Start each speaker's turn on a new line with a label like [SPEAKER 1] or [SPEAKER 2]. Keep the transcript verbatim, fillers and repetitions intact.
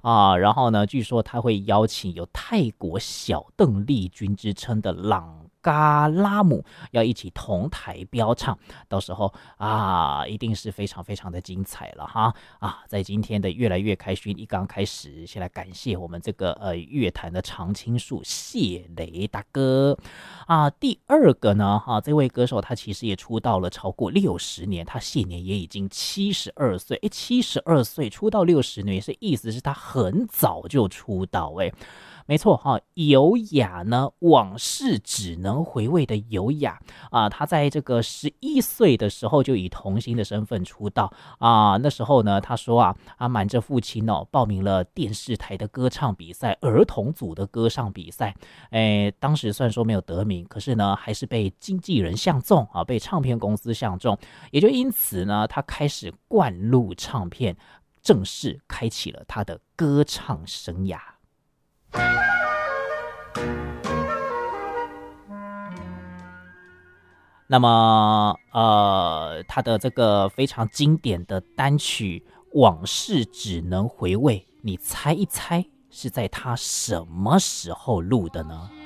[SPEAKER 1] 啊。然后呢，据说他会邀请有泰国小邓丽君之称的朗嘎拉姆要一起同台飙唱，到时候啊，一定是非常非常的精彩了哈啊！在今天的越来越开心一刚开始，先来感谢我们这个呃乐坛的常青树谢雷大哥啊。第二个呢，哈、啊，这位歌手他其实也出道了超过六十年，他现年也已经七十二岁，哎，七十二岁出道六十年，是意思是他很早就出道哎。没错哈，有雅呢，往事只能回味的有雅啊，他在这个十一岁的时候就以童星的身份出道啊。那时候呢，他说啊，他瞒着父亲哦，报名了电视台的歌唱比赛，儿童组的歌唱比赛。哎，当时虽然说没有得名，可是呢，还是被经纪人相中啊，被唱片公司相中，也就因此呢，他开始灌录唱片，正式开启了他的歌唱生涯。那么呃，他的这个非常经典的单曲《往事只能回味》，你猜一猜是在他什么时候录的呢？